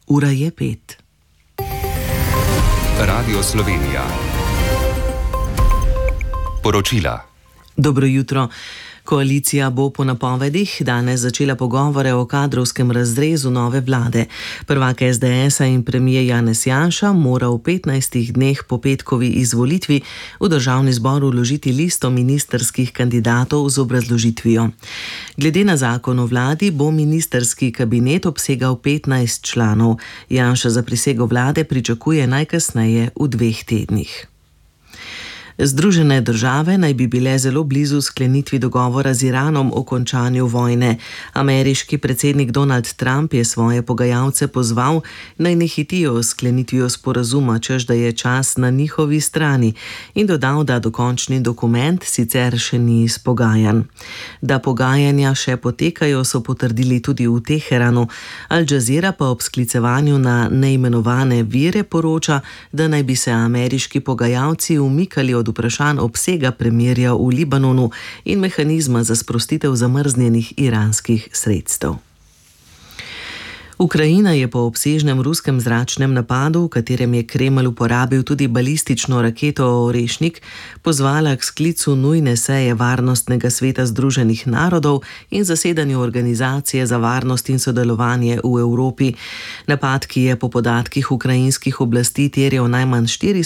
Ura je 5. Radio Slovenija. Poročila. Dobro jutro. Koalicija bo po napovedih danes začela pogovore o kadrovskem razrezu nove vlade. Prvak SDS-a in premijer Janez Janša mora v 15 dneh po petkovi izvolitvi v državni zbor vložiti listo ministrskih kandidatov z obrazložitvijo. Glede na zakon o vladi bo ministrski kabinet obsegal 15 članov. Janša za prisego vlade pričakuje najkasneje v 2 tednih. Združene države naj bi bile zelo blizu sklenitvi dogovora z Iranom o končanju vojne. Ameriški predsednik Donald Trump je svoje pogajalce pozval, naj ne hitijo s sklenitvijo sporazuma, češ da je čas na njihovi strani, in dodal, da dokončni dokument sicer še ni izpogajan. Da pogajanja še potekajo, so potrdili tudi v Teheranu. Al Jazeera pa ob sklicevanju na neimenovane vire poroča, da naj bi se ameriški pogajalci umikali od vprašanj obsega premirja v Libanonu in mehanizma za sprostitev zamrznjenih iranskih sredstev. Ukrajina je po obsežnem ruskem zračnem napadu, v katerem je Kremelj uporabil tudi balistično raketo Orešnik, pozvala k sklicu nujne seje Varnostnega sveta Združenih narodov in zasedanju Organizacije za varnost in sodelovanje v Evropi. Napad, ki je po podatkih ukrajinskih oblasti terjal najmanj 4